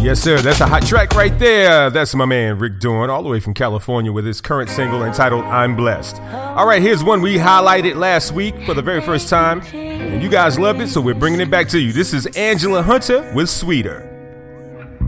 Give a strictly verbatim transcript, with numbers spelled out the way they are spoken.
Yes, sir. That's a hot track right there. That's my man, Rick Dorn, all the way from California with his current single entitled I'm Blessed. All right, here's one we highlighted last week for the very first time, and you guys loved it, so we're bringing it back to you. This is Angela Hunter with Sweeter.